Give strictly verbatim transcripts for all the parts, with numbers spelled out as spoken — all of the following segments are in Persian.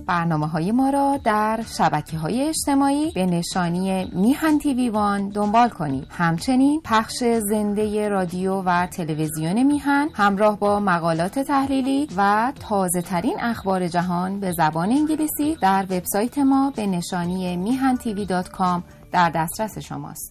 برنامه‌های ما را در شبکه‌های اجتماعی به نشانی میهن تیوی وان دنبال کنید. همچنین پخش زنده رادیو و تلویزیون میهن همراه با مقالات تحلیلی و تازه‌ترین اخبار جهان به زبان انگلیسی در وبسایت ما به نشانی میهن تیوی دات کام در دسترس شماست.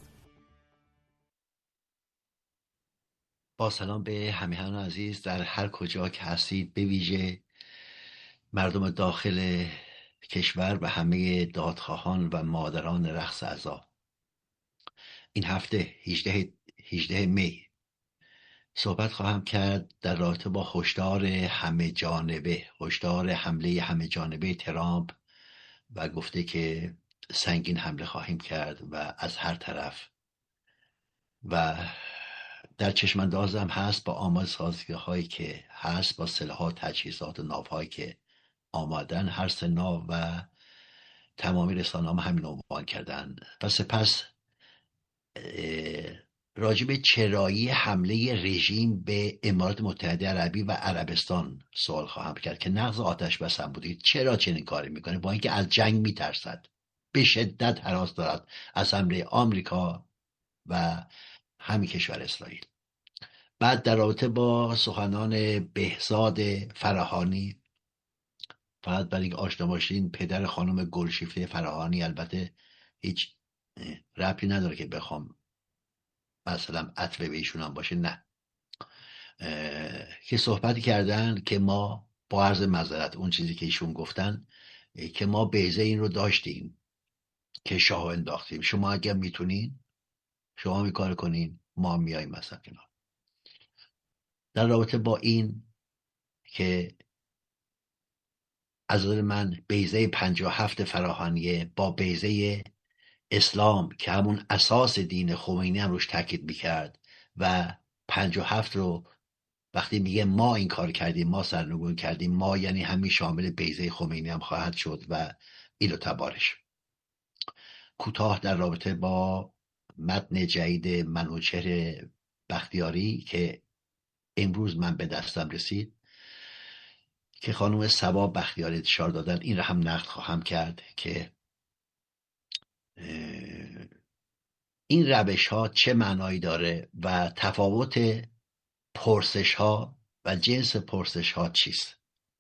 با سلام به همیهنان عزیز در هر کجا که هستید، به ویژه مردم داخل کشور و همه دادخواهان و مادران رقص عزا. این هفته هجدهم می صحبت خواهم کرد در رابطه با هشدار همه جانبه هشدار حمله همه جانبه ترامپ و گفته که سنگین حمله خواهیم کرد و از هر طرف، و در چشماندازم هست با آماده سازی هایی که هست، با سلاحات، تجهیزات و ناوهایی که آمادن. هر سه ناو و تمامی رسانه‌ها همین عنوان کردن. و سپس راجب چرایی حمله رژیم به امارات متحده عربی و عربستان سوال خواهم کرد که نقض آتش بس هم بودید. چرا چنین کاری میکنه؟ با اینکه از جنگ میترسد، به شدت هراس دارد از حمله آمریکا و همین کشور اسرائیل. بعد در رابطه با سخنان بهزاد فراهانی، فقط برای اینکه آشنا باشین، پدر خانم گلشیفته فراهانی، البته هیچ ربطی نداره که بخوام مثلا عطف به ایشون هم باشه، نه، که صحبتی کردن که ما با عرض معذرت اون چیزی که ایشون گفتن که ما بیضه این رو داشتیم که شاه انداختیم، شما اگر میتونین شما می کار کنین، ما میاییم مثلا کنار. در رابطه با این که از نظر من بیضه پنجاه و هفت فراهانیه با بیضه اسلام که همون اساس دین خمینی هم روش تاکید میکرد و پنجاه و هفت رو وقتی میگه ما این کار کردیم، ما سرنگون کردیم، ما یعنی همین شامل بیضه خمینی هم خواهد شد و ایلو تبارش. کوتاه در رابطه با متن جدید منوچهر بختیاری که امروز من به دستم رسید که خانم صبا بختیاری انتشار دادن، این را هم نقد خواهم کرد که این روش ها چه معنایی داره و تفاوت پرسش ها و جنس پرسش ها چیست.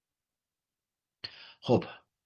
خب،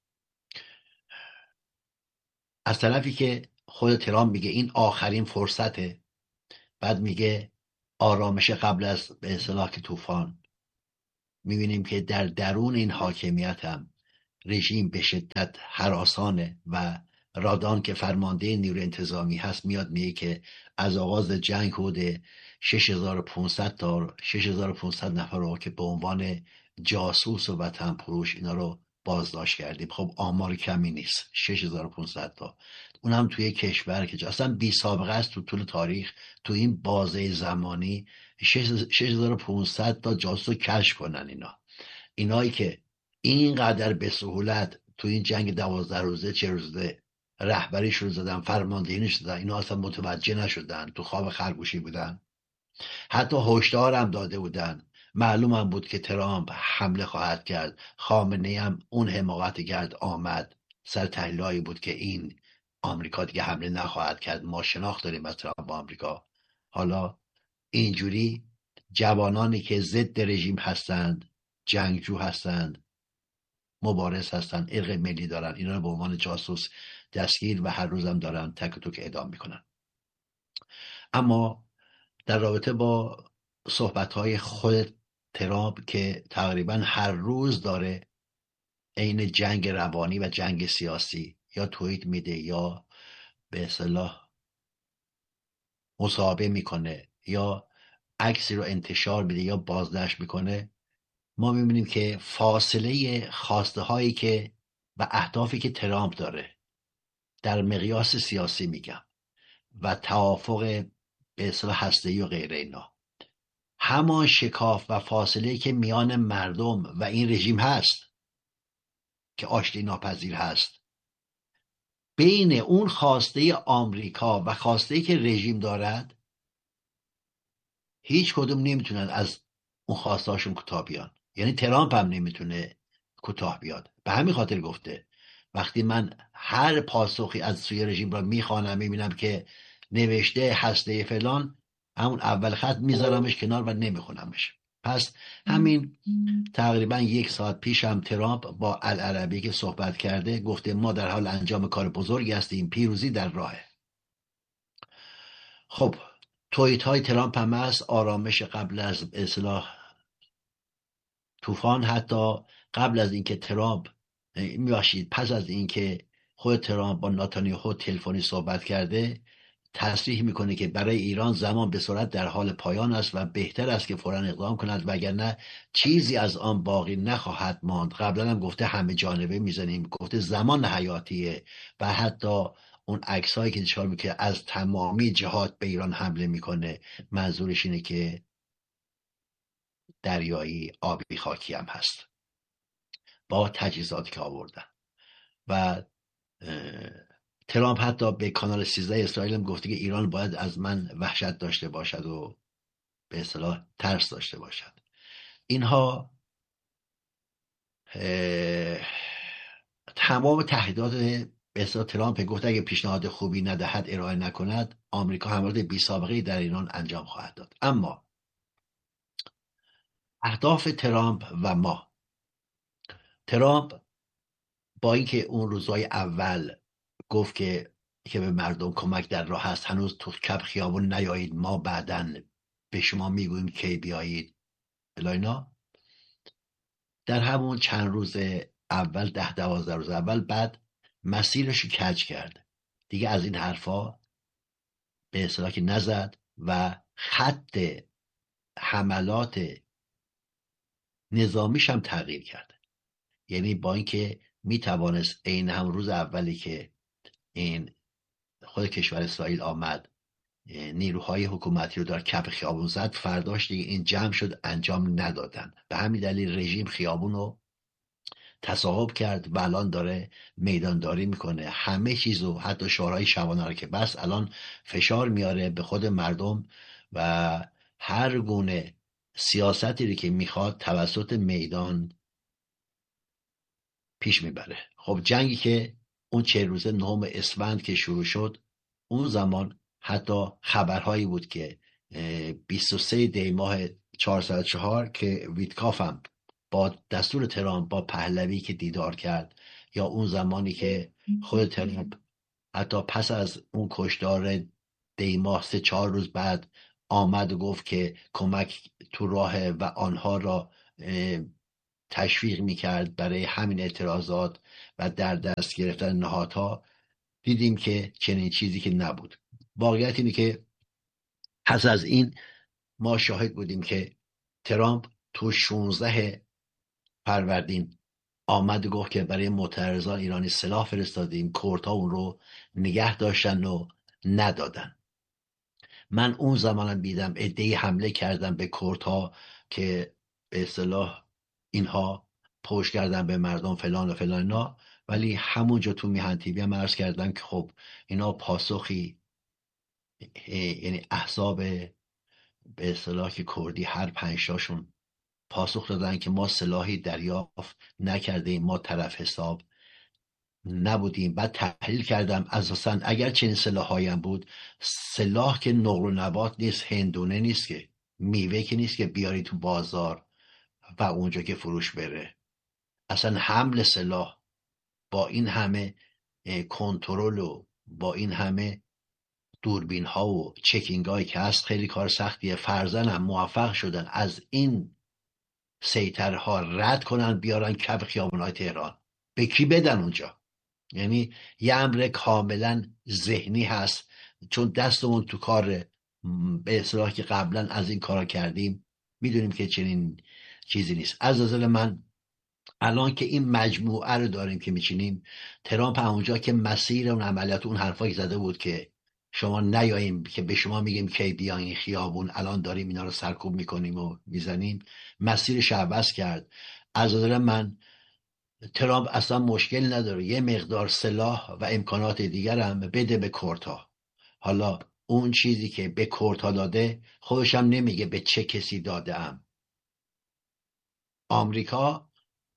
از طرفی که خود ترامپ میگه این آخرین فرصته، بعد میگه آرامش قبل از به اصطلاح طوفان، میبینیم که در درون این حاکمیت هم رژیم به شدت هراسانه و رادان که فرمانده نیروی انتظامی هست میاد میگه که از آغاز جنگ حدود شش هزار و پانصد تا شش هزار و پانصد نفر رو که به عنوان جاسوس و وطن فروش اینا رو بازداشت کردیم. خب آمار کمی نیست، شش هزار و پانصد تا، اونم توی کشور که اصلا بی سابقه است تو طول تاریخ، تو این بازه زمانی شش هزار و پانصد تا جاسوس کشف کنن. اینا اینایی که اینقدر به سهولت تو این جنگ دوازده روزه چه روزه رهبریش رو زدن، فرماندهیش زدن، اینا اصلا متوجه نشدن، تو خواب خرگوشی بودن. حتی هشدار هم داده بودن، معلوم هم بود که ترامپ حمله خواهد کرد. خامنه‌ای هم اون حماقت گرد آمد، سر تحلیلایی بود که این آمریکا دیگه حمله نخواهد کرد، ما شناخت داریم از ترامپ با آمریکا. حالا اینجوری جوانانی که ضد رژیم هستند، جنگجو هستند، مبارز هستند، ارق ملی دارن، اینا رو به عنوان جاسوس دستگیر و هر روزم دارن تک و توک اعدام میکنن. اما در رابطه با صحبت‌های خود ترامپ که تقریبا هر روز داره عین جنگ روانی و جنگ سیاسی یا توییت میده یا به اصطلاح مصاحبه میکنه یا عکسی رو انتشار میده یا بازداشت میکنه، ما میبینیم که فاصله خواسته هایی که و اهدافی که ترامپ داره در مقیاس سیاسی میگم و توافق به اصطلاح هسته‌ای و غیره، اینا همان شکاف و فاصله که میان مردم و این رژیم هست که آشتی ناپذیر هست، بین اون خواسته آمریکا و خواسته که رژیم دارد، هیچ کدوم نمیتونن از اون خواسته هاشون کوتاه بیان. یعنی ترامپ هم نمیتونه کوتاه بیاد. به همین خاطر گفته وقتی من هر پاسخی از سوی رژیم را میخوانم میبینم که نوشته هسته فلان، همون اول خط میذارمش کنار و نمیخونمش. پس همین تقریبا یک ساعت پیش هم ترامپ با العربی که صحبت کرده گفته ما در حال انجام کار بزرگی هستیم، پیروزی در راهه. خب توییت های ترامپ هم هست، آرامش قبل از اصلاح طوفان. حتی قبل از اینکه ترامپ میباشید پس از اینکه خود ترامپ با ناتانیاهو تلفنی صحبت کرده تصریح میکنه که برای ایران زمان به سرعت در حال پایان است و بهتر است که فوراً اقدام کند وگرنه چیزی از آن باقی نخواهد ماند. قبلا هم گفته همه جانبه میزنیم، گفته زمان حیاتیه و حتی اون عکسایی که نشون میده از تمامی جهات به ایران حمله میکنه، منظورش اینه که دریایی آبی خاکی هم هست با تجهیزاتی که آوردن. و ترامپ حتی به کانال سیزده اسرائیل هم گفته که ایران باید از من وحشت داشته باشد و به اصطلاح ترس داشته باشد. اینها تمام تهدیدات به اصطلاح ترامپ گفته اگه پیشنهاد خوبی ندهد ارائه نکند آمریکا حملات بی سابقه در ایران انجام خواهد داد. اما اهداف ترامپ و ما، ترامپ با اینکه اون روزهای اول گفت که که به مردم کمک در راه هست، هنوز تو کف خیابون نیایید، ما بعداً به شما میگوییم کی بیایید بلاینا، در همون چند روز اول، ده دوازده روز اول، بعد مسیرش کج کرد دیگه، از این حرفا به اصطلاح که نزد و خط حملات نظامیش هم تغییر کرد. یعنی با اینکه میتوانست عین هم روز اولی که این خود کشور اسرائیل آمد نیروهای حکومتی رو در کف خیابون زد، فرداش دیگه این جمع شد، انجام ندادن. به همین دلیل رژیم خیابون رو تصاحب کرد و الان داره میدانداری میکنه، همه چیزو حتی شورای شبانه رو که بس الان فشار میاره به خود مردم و هر گونه سیاستی رو که میخواد توسط میدان پیش میبره. خب جنگی که اون چه روزه نهم اسفند که شروع شد، اون زمان حتی خبرهایی بود که بیست و سه دی ماه چهارصد و چهار که ویتکاف هم با دستور ترامپ با پهلوی که دیدار کرد، یا اون زمانی که خود ترامپ حتی پس از اون کشتار دی ماه سه چهار روز بعد آمد و گفت که کمک تو راه و آنها را تشویق میکرد برای همین اعتراضات و در دست گرفتن نهادها، دیدیم که چنین چیزی که نبود. واقعیت اینه که پس از این ما شاهد بودیم که ترامپ تو شانزده فروردین آمد و گفت که برای معترضان ایرانی سلاح فرستادیم، کردها اون رو نگه داشتن و ندادن. من اون زمانم دیدم عده‌ای حمله کردن به کردها که به اصطلاح اینها پشت کردن به مردم فلان و فلان اینا، ولی همونجا تو میهن تیوی هم عرض کردم که خب اینا پاسخی، یعنی احزاب به اصطلاح که کردی هر پنج تاشون پاسخ دادن که ما سلاحی دریافت نکردیم، ما طرف حساب نبودیم. بعد تحلیل کردم اساسا اگر چنین سلاحایی هم بود، سلاح که نقل و نبات نیست، هندونه نیست، که میوه که نیست که بیاری تو بازار و اونجا که فروش بره. اصلا حمل سلاح با این همه کنترل و با این همه دوربین ها و چکینگ هایی که هست خیلی کار سختیه. فرزن هم موفق شدن از این سیطرها رد کنن، بیارن کف خیابون های تهران. به کی بدن اونجا؟ یعنی یه امر کاملا ذهنی هست، چون دستمون تو کار به اصطلاح که قبلا از این کارا کردیم، میدونیم که چنین چیزی نیست. از نظر من الان که این مجموعه رو داریم که میچینیم، ترامپ اونجا که مسیر اون عملیات اون حرفایی زده بود که شما نیاییم که به شما میگیم کی بیاین خیابون، الان داریم اینا رو سرکوب میکنیم و میزنیم، مسیرش عوض کرد. از نظر من ترامپ اصلا مشکل نداره یه مقدار سلاح و امکانات دیگر هم بده به کردها. حالا اون چیزی که به کردها داده خودش هم نمیگه به چه کسی داده ام. آمریکا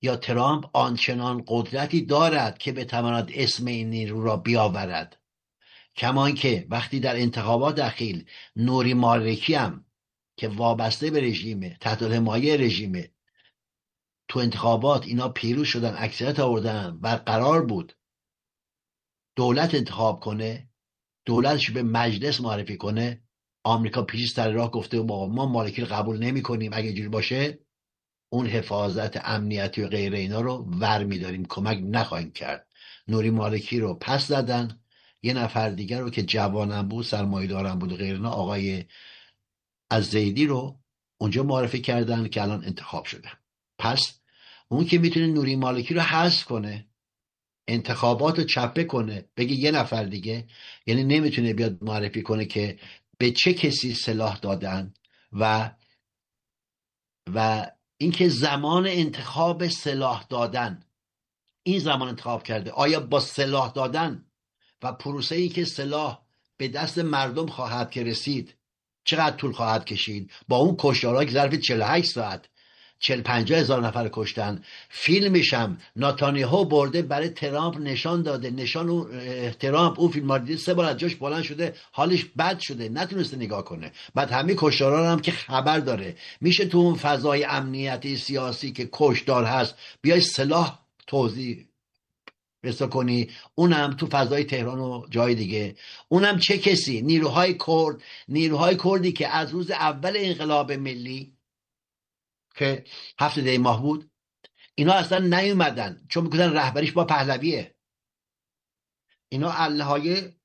یا ترامپ آنچنان قدرتی دارد که بتواند اسم این نیرو را بیاورد. کمان که وقتی در انتخابات اخیر نوری مالکی هم که وابسته به رژیمه، تحت حمایه رژیمه، تو انتخابات اینا پیروز شدن، اکثریت آوردن و قرار بود دولت انتخاب کنه، دولتش به مجلس معرفی کنه، آمریکا پیش سر راه گفته با ما مالکی رو قبول نمی کنیم، اگه جوری باشه اون حفاظت امنیتی و غیره اینا رو ور میداریم، کمک نخواهیم کرد. نوری مالکی رو پس زدن، یه نفر دیگر رو که جوانم بود، سرمایه‌دارم بود و غیره اینا، آقای الزیدی رو اونجا معرفی کردن که الان انتخاب شده. پس اون که میتونه نوری مالکی رو حذف کنه، انتخابات رو چپه کنه، بگه یه نفر دیگه، یعنی نمیتونه بیاد معرفی کنه که به چه کسی سلاح دادن و و اینکه زمان انتخاب سلاح دادن، این زمان انتخاب کرده، آیا با سلاح دادن و پروسه ای که سلاح به دست مردم خواهد که رسید چقدر طول خواهد کشید، با اون کشتارها که ظرف چهل و هشت ساعت چهل پنجاه هزار نفر کشتن، فیلمش هم ناتانیاهو برده برای ترامپ نشان داده، نشان اون ترامپ اون فیلم رو دیده، سه بار از جاش بلند شده، حالش بد شده، نتونسته نگاه کنه. بعد همه کشتارها هم که خبر داره، میشه تو اون فضای امنیتی سیاسی که کشتار هست بیای سلاح توزیع رسا کنی، اونم تو فضای تهران و جای دیگه. اونم چه کسی؟ نیروهای کرد، نیروهای کردی که از روز اول انقلاب ملی که هفت دی ماه بود، اینا اصلا نیومدن چون میگفتن رهبریش با پهلویه. اینا اللههای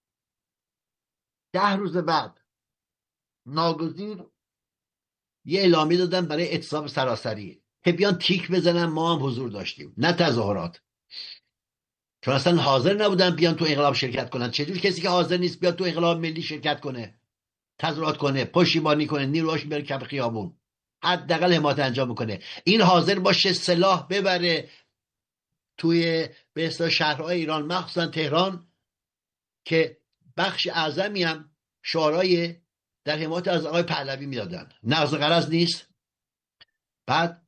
ده روز بعد ناگزیر یه اعلامی دادن برای اعتصاب سراسری که بیان تیک بزنن، ما هم حضور داشتیم، نه تظاهرات، چون اصلا حاضر نبودن بیان تو انقلاب شرکت کنن. چجور کسی که حاضر نیست بیاد تو انقلاب ملی شرکت کنه، تظاهرات کنه، پشتیبانی کنه، نیروهاش بره کف خیابون، حداقل حمایت انجام بکنه؟ این حاضر باشه سلاح ببره توی به اصطلاح شهرهای ایران، مخصوصا تهران که بخش اعظمی هم شعارهای در حمایت از آقای پهلوی میدادن، نقض غرض نیست؟ بعد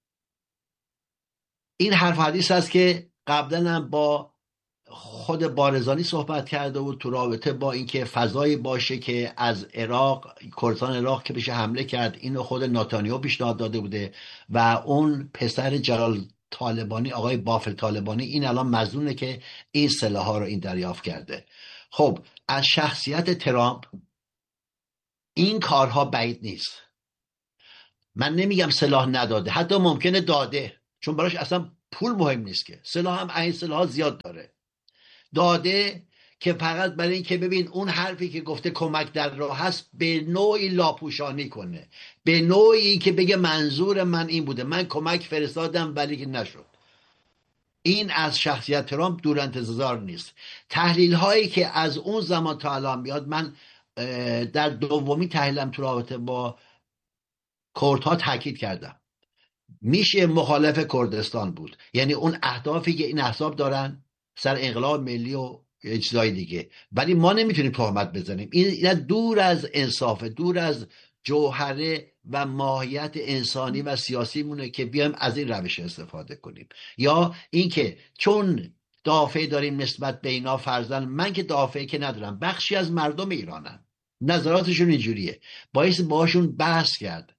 این حرف حدیث است که قبلا هم با خود بارزانی صحبت کرده بود تو رابطه با اینکه فضایی باشه که از عراق، کردستان عراق که بشه حمله کرد، اینو خود ناتانیاهو پیشنهاد داده بوده و اون پسر جلال طالبانی، آقای بافل طالبانی، این الان مظنونه که این سلاح‌ها رو این دریافت کرده. خب از شخصیت ترامپ این کارها بعید نیست. من نمیگم سلاح نداده، حتی ممکنه داده، چون براش اصلا پول مهم نیست که، سلاح هم این سلاح زیاد داره، داده که فقط برای این که ببین اون حرفی که گفته کمک در راه هست به نوعی لاپوشانی کنه، به نوعی که بگه منظور من این بوده، من کمک فرستادم ولی که نشد. این از شخصیت ترامپ دور انتظار نیست. تحلیل هایی که از اون زمان تا الان میاد، من در دومی تحلیلم تو رابطه با کردها تاکید کردم، میشه مخالف کردستان بود، یعنی اون اهدافی که این احزاب دارن سر انقلاب ملی و چیزای دیگه، ولی ما نمیتونیم تهمت بزنیم. این دور از انصافه، دور از جوهره و ماهیت انسانی و سیاسی مونه که بیایم از این روش استفاده کنیم، یا اینکه چون دافع داریم نسبت به اینا، فرضاً من که دافعی که ندارم، بخشی از مردم ایرانن، نظراتشون اینجوریه، باعث باشون بحث کرد،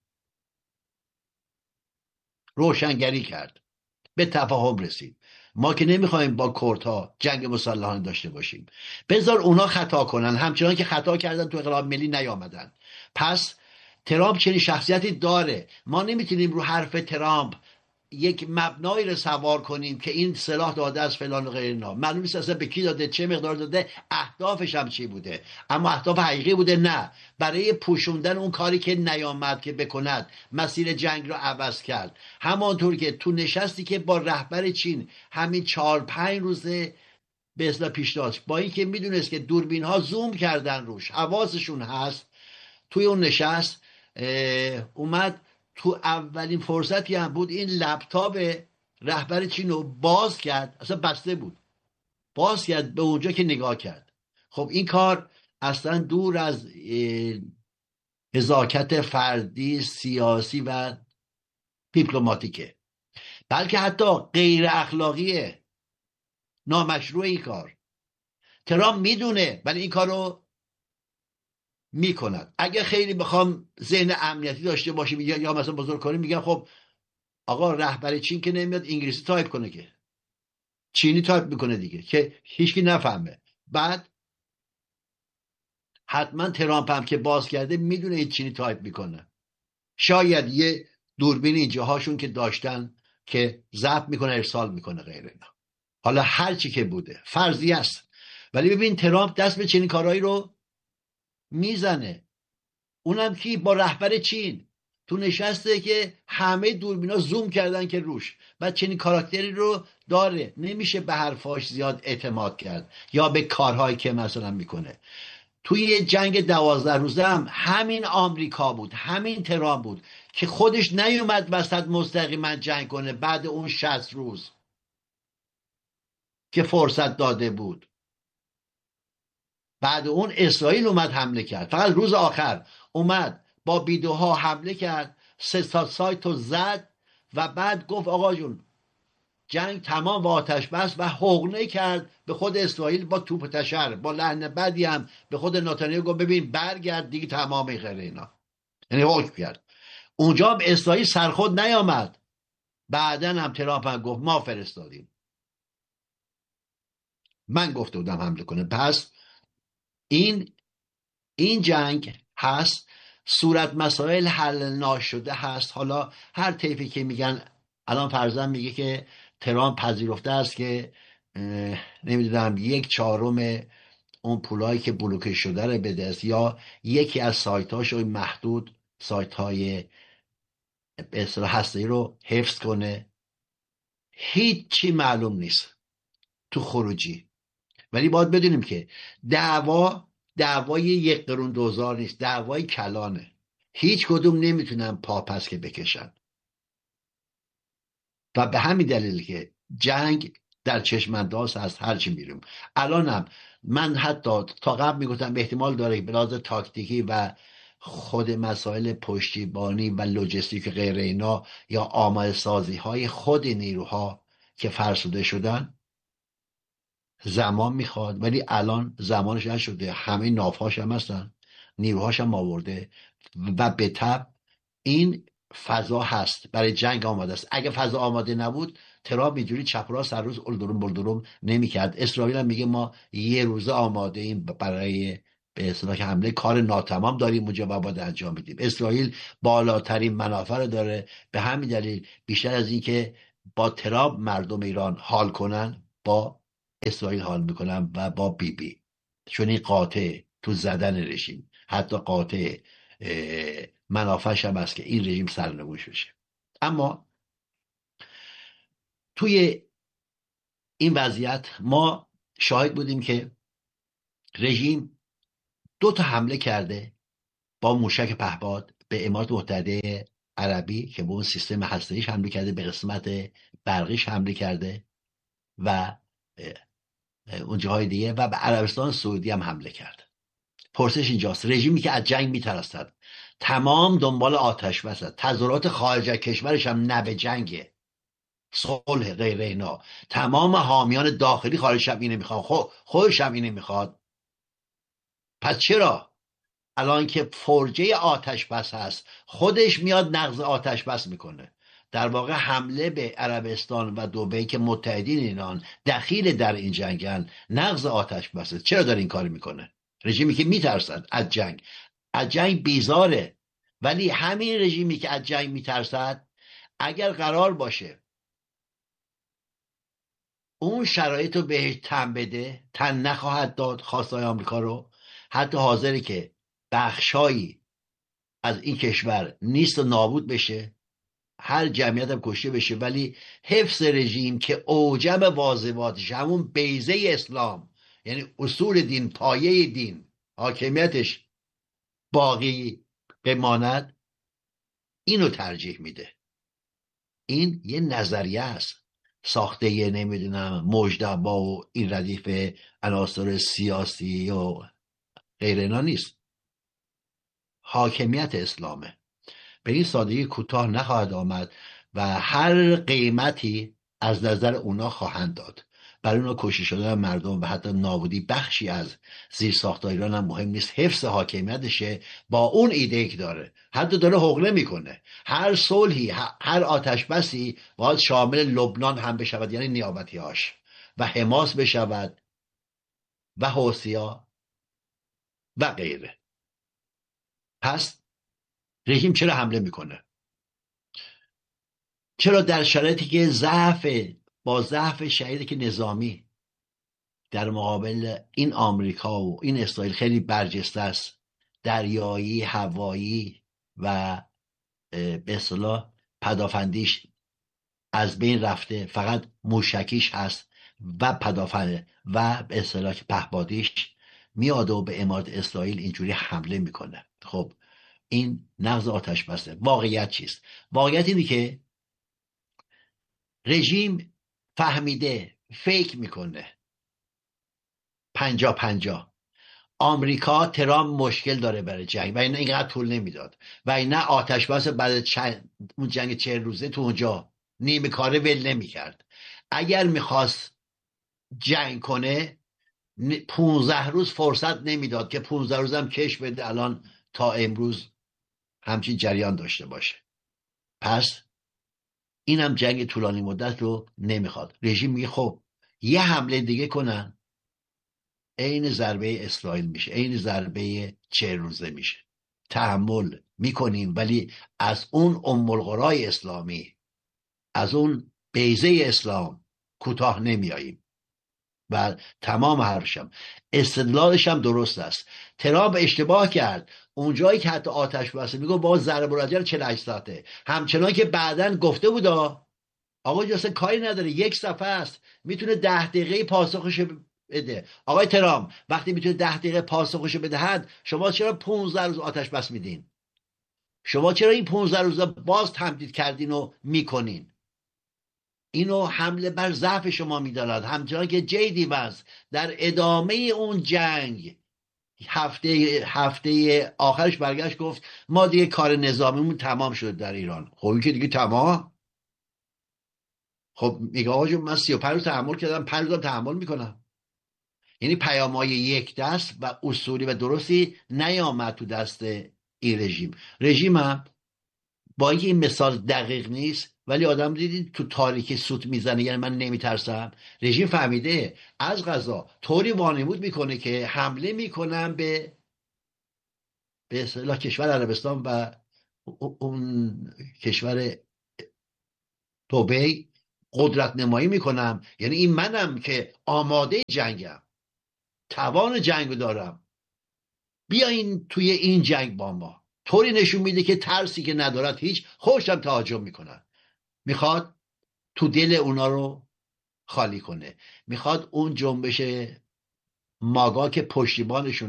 روشنگری کرد، به تفاهم رسید. ما که نمیخوایم با کردها جنگ مسلحانه داشته باشیم، بذار اونا خطا کنن، همچنان که خطا کردن تو انقلاب ملی نیامدن. پس ترامپ چنین شخصیتی داره، ما نمیتونیم رو حرف ترامپ یک مبنایی رو سوار کنیم که این سلاح داده از فلان و غیر اینا، معلوم نیست اصلا به کی داده، چه مقدار داده، اهدافش هم چی بوده، اما اهداف حقیقی بوده نه، برای پوشوندن اون کاری که نیامد که بکند، مسیر جنگ رو عوض کرد. همانطور که تو نشستی که با رهبر چین همین چهار پنج روزه به اصطلاح پیش داشت، با اینکه میدونست که دوربین ها زوم کردن روش، حواسشون هست، توی اون نشست اومد تو اولین فرصتی هم بود این لپتاپ رهبر چین رو باز کرد، اصلا بسته بود، باز کرد به اونجا که نگاه کرد. خب این کار اصلا دور از نزاکت فردی، سیاسی و دیپلماتیکه. بلکه حتی غیر اخلاقیه، نامشروع این کار. ترامپ میدونه ولی این کارو میکند. اگه خیلی بخوام ذهن امنیتی داشته باشیم یا یا مثلا بزرگ کنیم، میگن خب آقا رهبر چین که نمیاد انگلیسی تایپ کنه، که چینی تایپ میکنه دیگه که هیچکی نفهمه. بعد حتما ترامپ هم که باز کرده میدونه این چینی تایپ میکنه. شاید یه دوربین اینجا هاشون که داشتن که ضبط میکنه ارسال میکنه غیره اینا. حالا هر چی که بوده فرضی است، ولی ببین ترامپ دست به چنین کارهایی رو میزنه. اونم کی؟ با رهبر چین تو نشسته که همه دوربینا زوم کردن که روش. بعد چنین کاراکتری رو داره، نمیشه به حرفاش زیاد اعتماد کرد یا به کارهایی که مثلا میکنه. توی جنگ دوازده روزه هم همین آمریکا بود، همین ترامپ بود که خودش نیومد وسط مستقیما جنگ کنه. بعد اون شصت روز که فرصت داده بود، بعد اون اسرائیل اومد حمله کرد. فقط روز آخر اومد با بیدوها حمله کرد، سه تا سایت رو زد و بعد گفت آقا جون جنگ تمام و آتش بس، و حقنه کرد به خود اسرائیل با توپ تشر، با لحن بدی هم به خود نتانیاهو گفت ببین برگرد دیگه، تمام غیر اینا. یعنی حکم کرد. اونجا هم اسرائیل سرخود نیامد. بعدن هم ترامپ هم گفت ما فرستادیم، من گفته بودم حمله کنه. پس این این جنگ هست، صورت مسائل حل ناشده هست. حالا هر طیفی که میگن، الان فرضاً میگه که ترامپ پذیرفته است که نمیدونم یک چهارم اون پولایی که بلوکه شده رو بده است، یا یکی از سایتاش رو محدود، سایت های به اصطلاح هسته‌ای رو حفظ کنه. هیچی معلوم نیست تو خروجی. ولی باید بدونیم که دعوا دعوای یک قرون دوزار نیست، دعوای کلانه. هیچ کدوم نمیتونن پا پس که بکشن و به همین دلیل که جنگ در چشمانداز هست. هرچی میریم الانم، من حتی تا قبل میگفتم احتمال داره به لحاظ تاکتیکی و خود مسائل پشتیبانی و لوجستیک غیر اینا، یا آماده سازی های خود نیروها که فرسوده شدن زمان میخواد، ولی الان زمانش نشده. همه نافهاش هم هستن، نیروهاش هم آورده و به تبع این فضا هست، برای جنگ آماده است. اگه فضا آماده نبود ترامپ اینجوری چپ راست هر روز الدروم بلدروم نمیکرد. اسرائیل هم میگه ما یه روزه آماده ایم برای به اصطلاح که حمله، کار ناتمام داریم اونجا و باید انجام بدیم. اسرائیل بالاترین منافع رو داره. به همین دلیل بیشتر از این که با ترامپ مردم ایران حال کنن، با اسرائیل حال میکنن و با بی بی، چون این قاطع تو زدن رژیم، حتی قاطع منافعش هم است که این رژیم سرنگوش بشه. اما توی این وضعیت ما شاهد بودیم که رژیم دو تا حمله کرده با موشک پهپاد به امارات متحده عربی که به اون سیستم هسته‌ایش حمله کرده، به قسمت برقیش حمله کرده و اون جاهای دیگه، و به عربستان سعودی هم حمله کرده. پرسش اینجاست، رژیمی که از جنگ میترسد، تمام دنبال آتش بس است، تظاهرات خارج از کشورش هم نه به جنگه، صلح غیر اینا، تمام حامیان داخلی خارج هم اینه میخواد، خود خودش هم اینه میخواد. پس چرا الان که فرجه آتش بس هست خودش میاد نقض آتش بس میکنه؟ در واقع حمله به عربستان و دبی که متحدین اینان دخیل در این جنگن، نقض آتش بسه. چرا داره این کار میکنه؟ رژیمی که میترسد از جنگ، از جنگ بیزاره. ولی همین رژیمی که از جنگ میترسد اگر قرار باشه اون شرایط رو بهش تن بده، تن نخواهد داد خواستای آمریکا رو. حتی حاضره که بخشایی از این کشور نیست و نابود بشه، هر جمعیت هم کشته بشه، ولی حفظ رژیم که اوجب واظباتش همون بیضه اسلام، یعنی اصول دین، پایه دین، حاکمیتش باقی بماند، اینو ترجیح میده. این یه نظریه است، ساخته یه نمیدونم مجتبی و این ردیف عناصر سیاسی و غیر اینا نیست. حاکمیت اسلامه، به این سادگی کوتاه نخواهد آمد. و هر قیمتی از نظر اونا خواهند داد. برای اونا کشته شدن مردم و حتی نابودی بخشی از زیرساخت‌های ایران هم مهم نیست، حفظ حاکمیتشه با اون ایده که داره. حتی داره حقله میکنه هر صلحی، هر آتش بسی باید شامل لبنان هم بشود، یعنی نیابتی‌هاش، و حماس بشود و حوثی‌ها و غیره. پس رژیم چرا حمله میکنه؟ چرا در شرایطی که ضعف با ضعف شدیدی که نظامی در مقابل این آمریکا و این اسرائیل خیلی برجسته است، دریایی، هوایی و به اصطلاح پدافندیش از بین رفته، فقط موشکیش هست و پدافنده و به اصطلاح پهپادیش میاد و به امارات اسرائیل اینجوری حمله میکنه. خب این نقض آتش بسته. واقعیت چیست؟ واقعیت اینه که رژیم فهمیده، فکر میکنه پنجا پنجا آمریکا ترامپ مشکل داره برای جنگ و اینه اینقدر طول نمیداد و اینه آتش بس بعد چند اون جنگ چهل روزه تو اونجا نیمه کاره ول نمیکرد. اگر میخواست جنگ کنه پونزده روز فرصت نمیداد که پونزده روز هم کش بده الان تا امروز همچین جریان داشته باشه. پس اینم جنگ طولانی مدت رو نمیخواد. رژیم میگه خب یه حمله دیگه کنن، عین ضربه اسرائیل میشه، عین ضربه چهل روزه میشه. تحمل میکنیم ولی از اون ام القرای اسلامی، از اون بیضه اسلام کوتاه نمیاییم. و تمام حرفشم استدلالش هم درست است. ترامپ اشتباه کرد اونجایی که حتی آتش بسته میگه با ضرب الرجل چهل و هشت ساعته، همچنان که بعدن گفته بود آقا جاسه کاری نداره، یک صفحه است، میتونه ده دقیقه پاسخش بده. آقای ترامپ وقتی میتونه ده دقیقه پاسخش بدهد، شما چرا پونزده روز آتش بس میدین؟ شما چرا این پونزده روز باز تمدید کردین و میکنین؟ اینو حمله بر ضعف شما میداند. همچنان که جی دی وانس در ادامه اون جنگ هفته هفته آخرش برگشت گفت ما دیگه کار نظامیمون تمام شد در ایران. خب این که دیگه تمام. خب میگه آقا جون من سی و پنج روز تحمل کردم، پنج روز تحمل میکنم. یعنی پیام‌های یک دست و اصولی و درستی نیامد تو دست این رژیم. رژیم هم با اینکه این مثال دقیق نیست ولی آدم دیدید تو تاریکی سوت میزنه، یعنی من نمیترسم. رژیم فهمیده از قضا طوری وانمود میکنه که حمله میکنن به به اصطلاح کشور عربستان و اون کشور دبی قدرت نمایی میکنم، یعنی این منم که آماده جنگم، توان جنگ دارم، بیاین توی این جنگ با ما. طوری نشون میده که ترسی که ندارد هیچ، خوشم تهاجم میکنن. میخواد تو دل اونا رو خالی کنه، میخواد اون جنبش ماگا که پشتیبانشون